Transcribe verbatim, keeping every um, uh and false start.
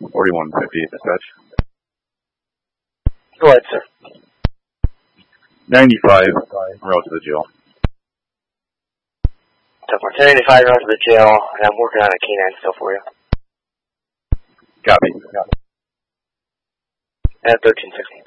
forty-one fifty, dispatch. Go ahead, sir. ninety-five, route to the jail. Tough one. ten eighty-five, route to the jail, and I'm working on a canine still for you. Copy. Copy. At thirteen sixty.